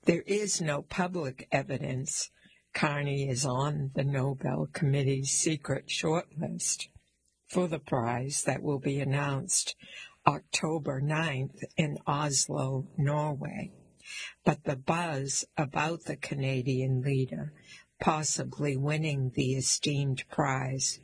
There is no public evidence Carney is on the Nobel Committee's secret shortlist for the prize that will be announced October 9th in Oslo, Norway. But the buzz about the Canadian leader possibly winning the esteemed prize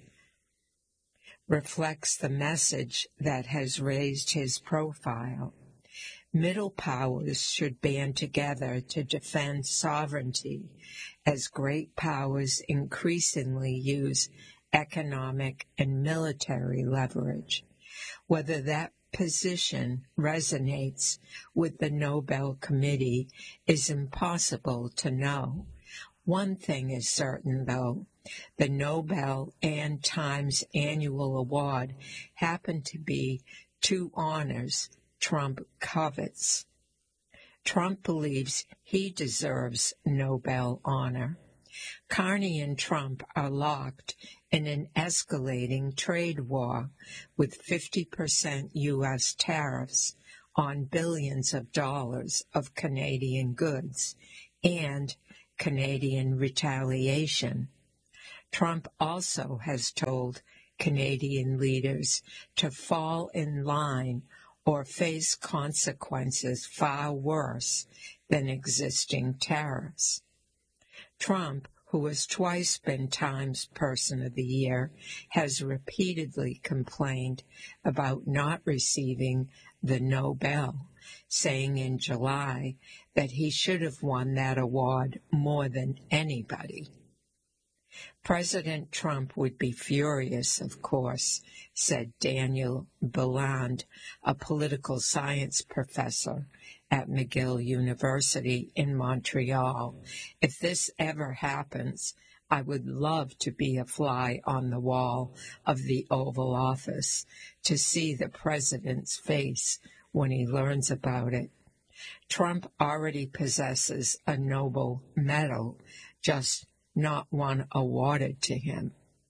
reflects the message that has raised his profile. Middle powers should band together to defend sovereignty as great powers increasingly use economic and military leverage. Whether that position resonates with the Nobel Committee is impossible to know. One thing is certain, though. The Nobel and Times Annual Award happen to be two honors Trump covets. Trump believes he deserves Nobel honor. Carney and Trump are locked in an escalating trade war with 50% U.S. tariffs on billions of dollars of Canadian goods and Canadian retaliation. Trump also has told Canadian leaders to fall in line or face consequences far worse than existing tariffs. Trump, who has twice been Times Person of the Year, has repeatedly complained about not receiving the Nobel, saying in July that he should have won that award more than anybody. President Trump would be furious, of course, said Daniel Beland, a political science professor at McGill University in Montreal. If this ever happens, I would love to be a fly on the wall of the Oval Office to see the president's face when he learns about it. Trump already possesses a Nobel medal, just not one awarded to him.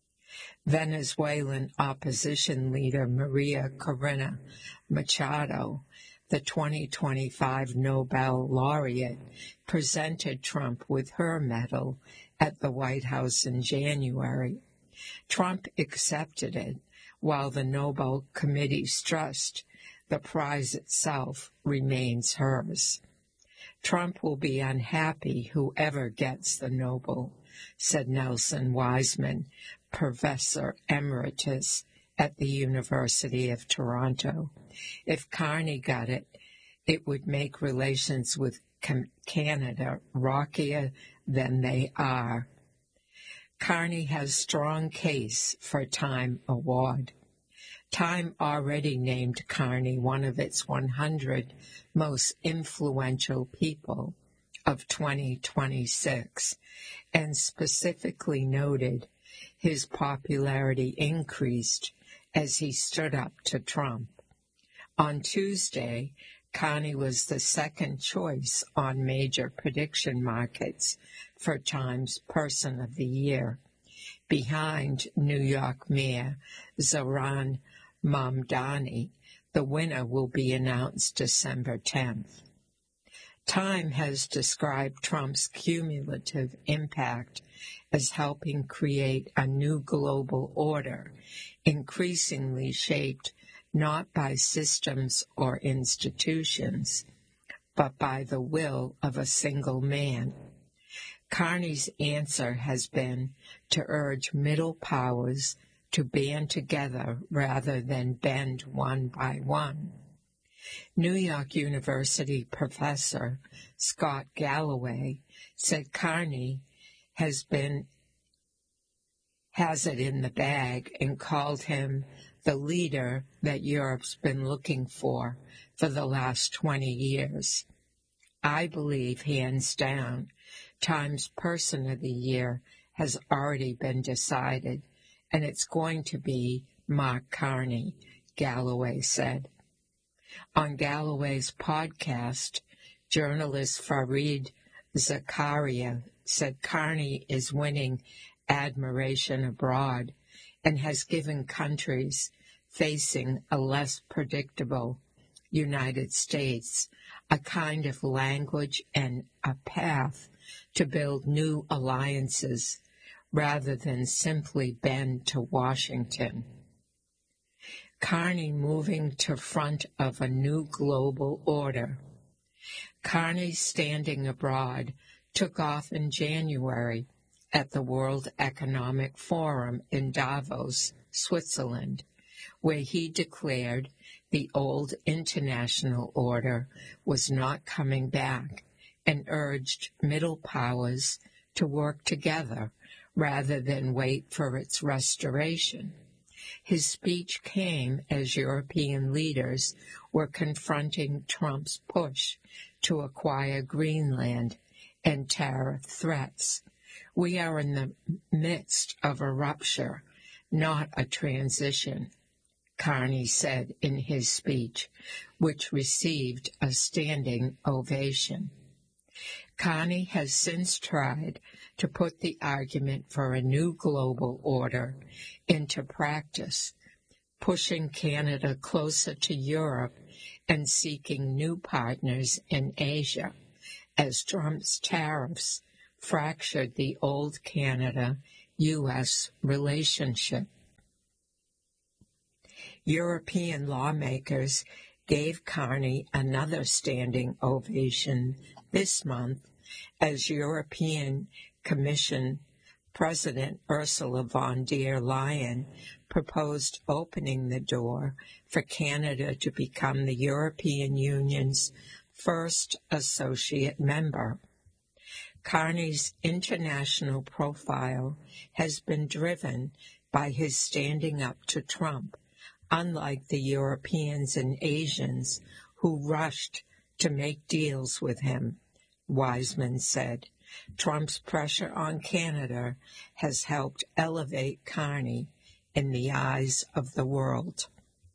Venezuelan opposition leader Maria Corina Machado, the 2025 Nobel laureate, presented Trump with her medal at the White House in January. Trump accepted it, while the Nobel Committee stressed the prize itself remains hers. Trump will be unhappy whoever gets the Nobel, said Nelson Wiseman, professor emeritus at the University of Toronto. If Carney got it, it would make relations with Canada rockier than they are. Carney has strong case for Time Award. Time already named Carney one of its 100 most influential people of 2026, and specifically noted his popularity increased as he stood up to Trump. On Tuesday, Carney was the second choice on major prediction markets for Times Person of the Year, behind New York Mayor Zohran Mamdani. The winner will be announced December 10th. Time has described Trump's cumulative impact as helping create a new global order, increasingly shaped not by systems or institutions, but by the will of a single man. Carney's answer has been to urge middle powers to band together rather than bend one by one. New York University professor Scott Galloway said Carney has it in the bag and called him the leader that Europe's been looking for the last 20 years. I believe, hands down, Times Person of the Year has already been decided, and it's going to be Mark Carney, Galloway said. On Galloway's podcast, journalist Fareed Zakaria said Carney is winning admiration abroad and has given countries facing a less predictable United States a kind of language and a path to build new alliances rather than simply bend to Washington. Carney moving to front of a new global order. Carney's standing abroad took off in January at the World Economic Forum in Davos, Switzerland, where he declared the old international order was not coming back and urged middle powers to work together rather than wait for its restoration. His speech came as European leaders were confronting Trump's push to acquire Greenland and tariff threats. We are in the midst of a rupture, not a transition, Carney said in his speech, which received a standing ovation. Carney has since tried to put the argument for a new global order into practice, pushing Canada closer to Europe and seeking new partners in Asia, as Trump's tariffs fractured the old Canada-U.S. relationship. European lawmakers gave Carney another standing ovation this month as European Commission President Ursula von der Leyen proposed opening the door for Canada to become the European Union's first associate member. Carney's international profile has been driven by his standing up to Trump, unlike the Europeans and Asians who rushed to make deals with him, Wiseman said. Trump's pressure on Canada has helped elevate Carney in the eyes of the world.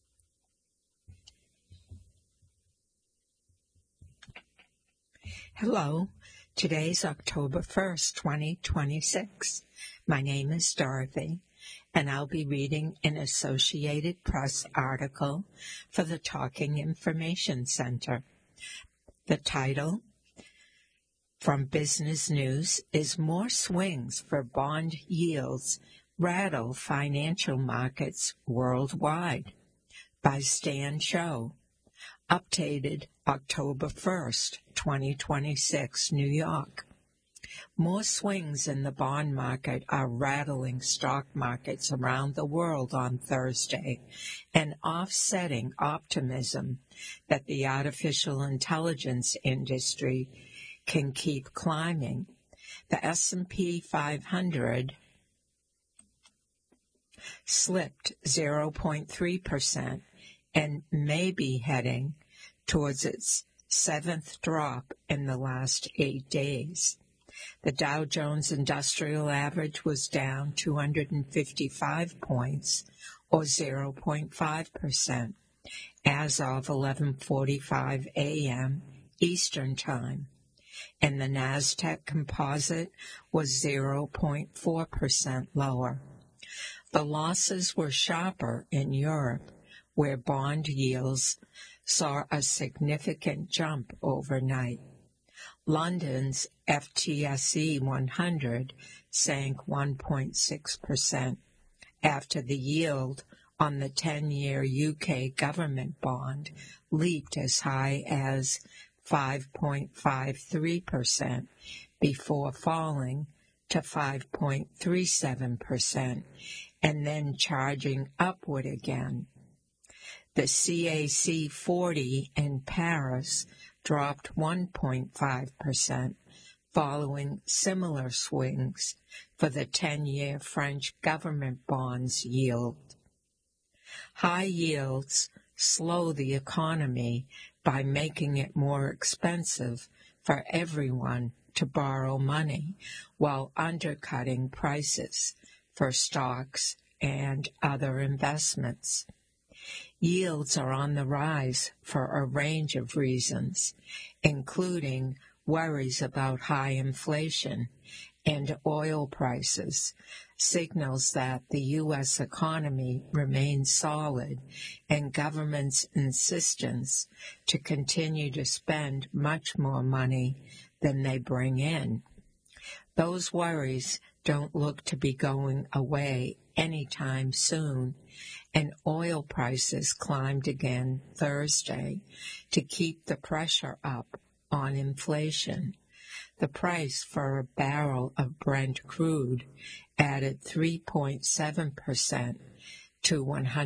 Hello, today's October 1st, 2026. My name is Dorothy, and I'll be reading an Associated Press article for the Talking Information Center. The title from Business News is More Swings for Bond Yields Rattle Financial Markets Worldwide by Stan Cho. Updated October 1st, 2026, New York. More swings in the bond market are rattling stock markets around the world on Thursday and offsetting optimism that the artificial intelligence industry can keep climbing. The S&P 500 slipped 0.3% and may be heading towards its seventh drop in the last 8 days. The Dow Jones Industrial Average was down 255 points, or 0.5%, as of 11:45 a.m. Eastern Time, and the Nasdaq Composite was 0.4% lower. The losses were sharper in Europe, where bond yields saw a significant jump overnight. London's FTSE 100 sank 1.6% after the yield on the 10-year UK government bond leaped as high as 5.53% before falling to 5.37% and then charging upward again. The CAC 40 in Paris dropped 1.5%, following similar swings for the 10-year French government bonds yield. High yields slow the economy by making it more expensive for everyone to borrow money while undercutting prices for stocks and other investments. Yields are on the rise for a range of reasons, including worries about high inflation and oil prices, signals that the U.S. economy remains solid and government's insistence to continue to spend much more money than they bring in. Those worries don't look to be going away anytime soon, and oil prices climbed again Thursday to keep the pressure up on inflation. The price for a barrel of Brent crude added 3.7% to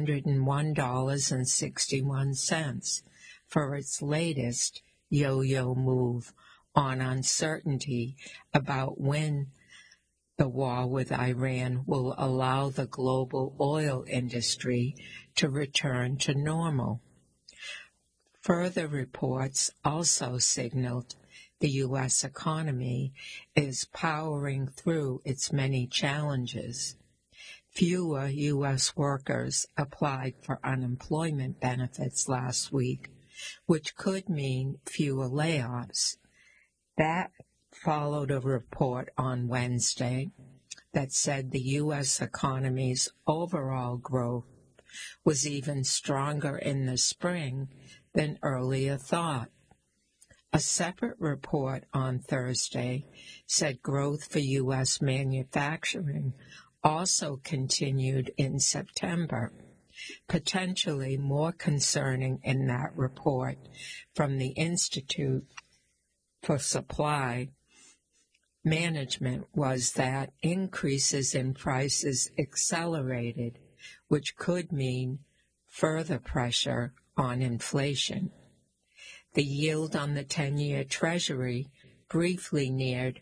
$101.61 for its latest yo-yo move on uncertainty about when the war with Iran will allow the global oil industry to return to normal. Further reports also signaled the U.S. economy is powering through its many challenges. Fewer U.S. workers applied for unemployment benefits last week, which could mean fewer layoffs. That followed a report on Wednesday that said the U.S. economy's overall growth was even stronger in the spring than earlier thought. A separate report on Thursday said growth for U.S. manufacturing also continued in September. Potentially more concerning in that report from the Institute for Supply Management was that increases in prices accelerated, which could mean further pressure on inflation. The yield on the 10-year Treasury briefly neared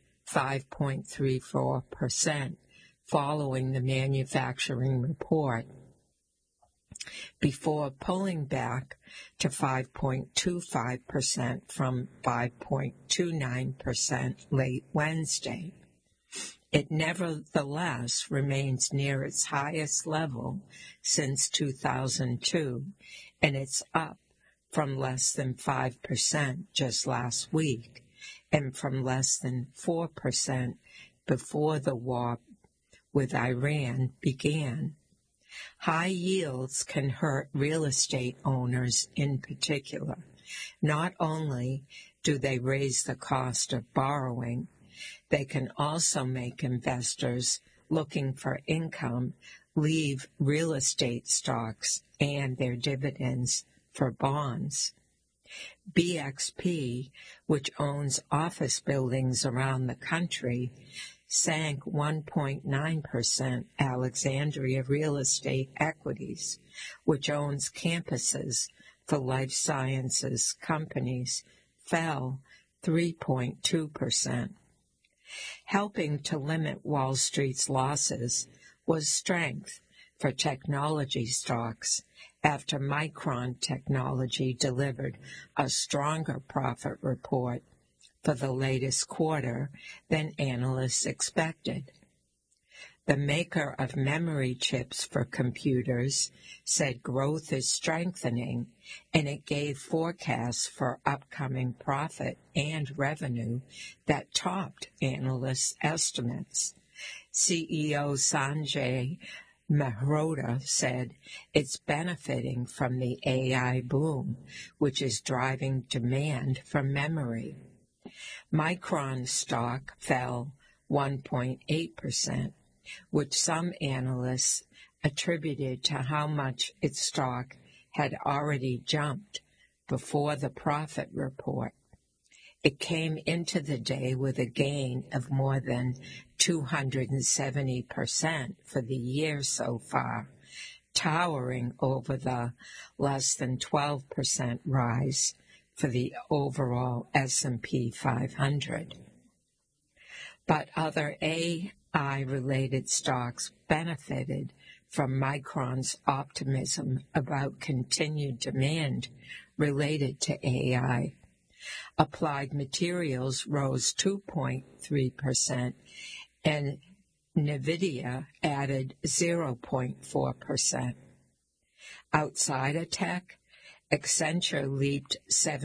5.34% following the manufacturing report, before pulling back to 5.25% from 5.29% late Wednesday. It nevertheless remains near its highest level since 2002, and it's up from less than 5% just last week and from less than 4% before the war with Iran began. High yields can hurt real estate owners in particular. Not only do they raise the cost of borrowing, they can also make investors looking for income leave real estate stocks and their dividends for bonds. BXP, which owns office buildings around the country, sank 1.9%. Alexandria Real Estate Equities, which owns campuses for life sciences companies, fell 3.2%. Helping to limit Wall Street's losses was strength for technology stocks after Micron Technology delivered a stronger profit report for the latest quarter than analysts expected. The maker of memory chips for computers said growth is strengthening, and it gave forecasts for upcoming profit and revenue that topped analysts' estimates. CEO Sanjay Mehrotra said it's benefiting from the AI boom, which is driving demand for memory. Micron stock fell 1.8%, which some analysts attributed to how much its stock had already jumped before the profit report. It came into the day with a gain of more than 270% for the year so far, towering over the less than 12% rise for the overall S&P 500. But other AI-related stocks benefited from Micron's optimism about continued demand related to AI. Applied Materials rose 2.3%, and NVIDIA added 0.4%. Outside of tech, Accenture leaped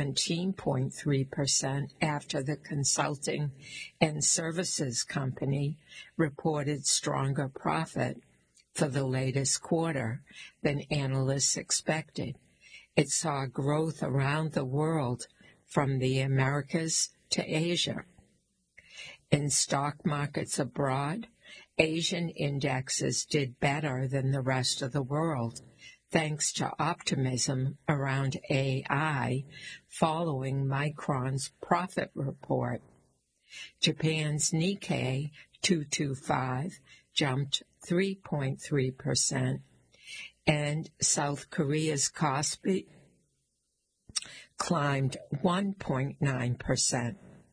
17.3% after the consulting and services company reported stronger profit for the latest quarter than analysts expected. It saw growth around the world from the Americas to Asia. In stock markets abroad, Asian indexes did better than the rest of the world, thanks to optimism around AI following Micron's profit report. Japan's Nikkei 225 jumped 3.3%, and South Korea's Kospi climbed 1.9%.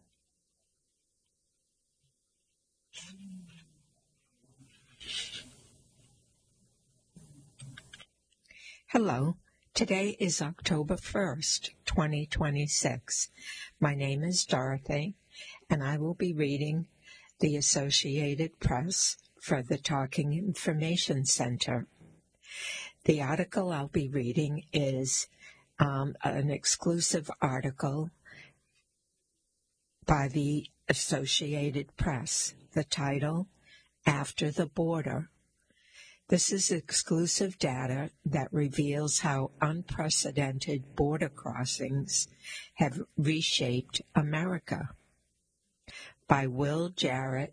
Hello, today is October 1st, 2026. My name is Dorothy, and I will be reading the Associated Press for the Talking Information Center. The article I'll be reading is an exclusive article by the Associated Press. The title, After the Border. This is exclusive data that reveals how unprecedented border crossings have reshaped America. By Will Jarrett,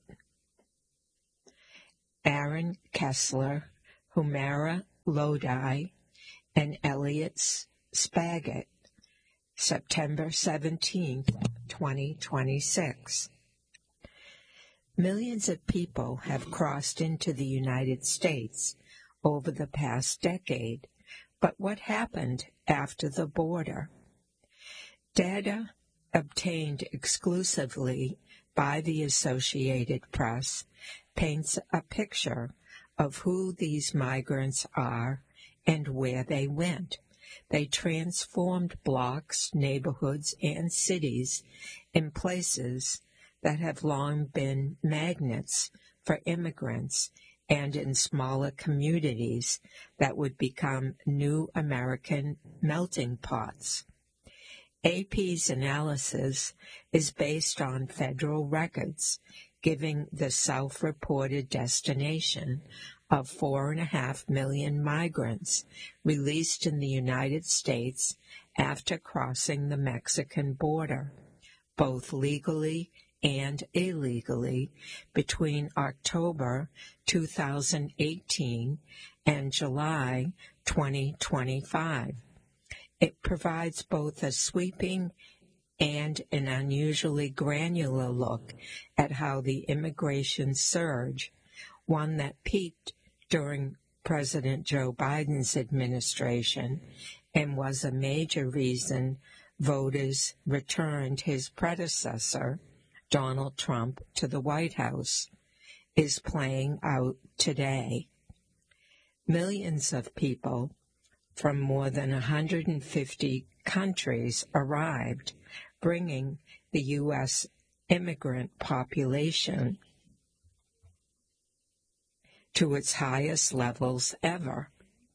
Aaron Kessler, Humera Lodi, and Elliot Spagat, September 17, 2026. Millions of people have crossed into the United States over the past decade, but what happened after the border? Data obtained exclusively by the Associated Press paints a picture of who these migrants are and where they went. They transformed blocks, neighborhoods, and cities in places that have long been magnets for immigrants and in smaller communities that would become new American melting pots. AP's analysis is based on federal records, giving the self-reported destination of 4.5 million migrants released in the United States after crossing the Mexican border, both legally and illegally, between October 2018 and July 2025. It provides both a sweeping and an unusually granular look at how the immigration surge, one that peaked during President Joe Biden's administration and was a major reason voters returned his predecessor, Donald Trump, to the White House, is playing out today. Millions of people from more than 150 countries arrived, bringing the U.S. immigrant population to its highest levels ever.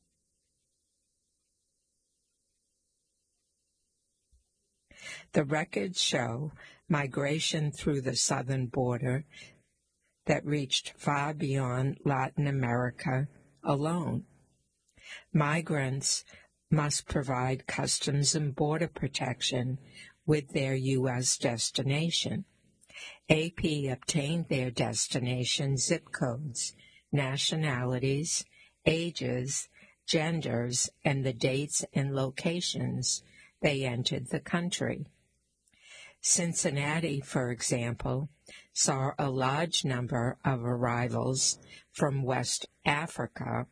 The records show migration through the southern border that reached far beyond Latin America alone. Migrants must provide customs and border protection with their U.S. destination. AP obtained their destination zip codes, nationalities, ages, genders, and the dates and locations they entered the country. Cincinnati, for example, saw a large number of arrivals from West Africa,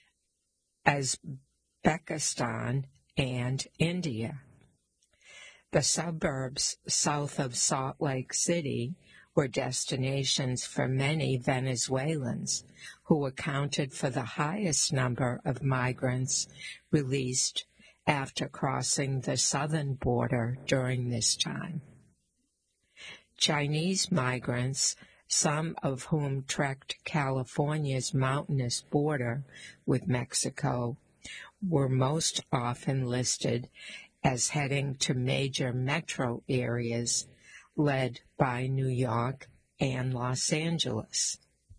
Uzbekistan, and India. The suburbs south of Salt Lake City were destinations for many Venezuelans, who accounted for the highest number of migrants released after crossing the southern border during this time. Chinese migrants, some of whom trekked California's mountainous border with Mexico, were most often listed as heading to major metro areas led by New York and Los Angeles.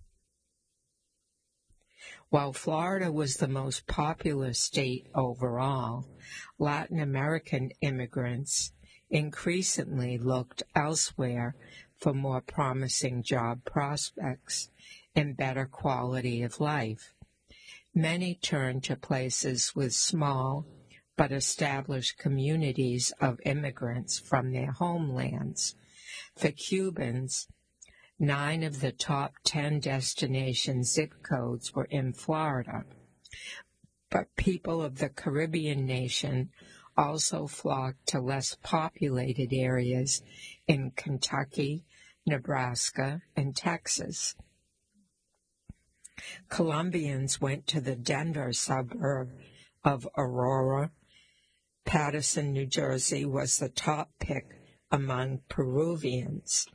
While Florida was the most popular state overall, Latin American immigrants increasingly looked elsewhere for more promising job prospects and better quality of life. Many turned to places with small but established communities of immigrants from their homelands. For Cubans, 9 of the top 10 destination zip codes were in Florida, but people of the Caribbean nation also flocked to less populated areas in Kentucky, Nebraska, and Texas. Colombians went to the Denver suburb of Aurora. Paterson, New Jersey was the top pick among Peruvians.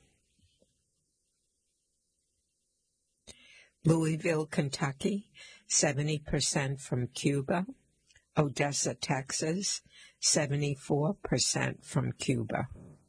Louisville, Kentucky, 70% from Cuba. Odessa, Texas, 74% from Cuba.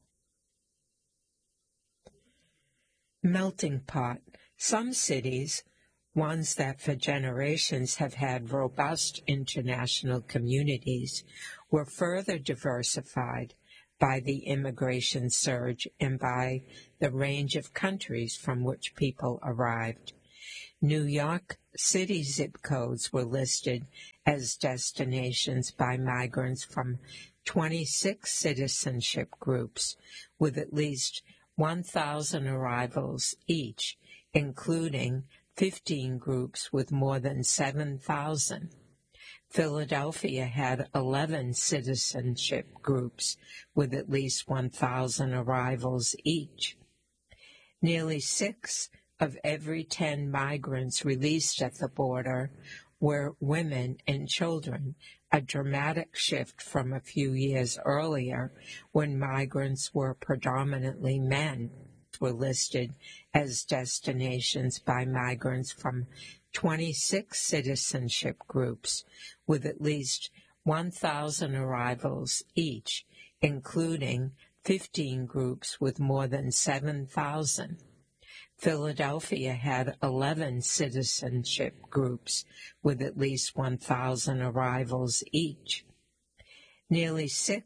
Melting pot. Some cities, ones that for generations have had robust international communities, were further diversified by the immigration surge and by the range of countries from which people arrived. New York City zip codes were listed as destinations by migrants from 26 citizenship groups, with at least 1,000 arrivals each, including 15 groups with more than 7,000. Philadelphia had 11 citizenship groups with at least 1,000 arrivals each. Nearly 6 of every 10 migrants released at the border were women and children, a dramatic shift from a few years earlier when migrants were predominantly men. Were listed as destinations by migrants from 26 citizenship groups with at least 1,000 arrivals each, including 15 groups with more than 7,000. Philadelphia had 11 citizenship groups with at least 1,000 arrivals each. Nearly 6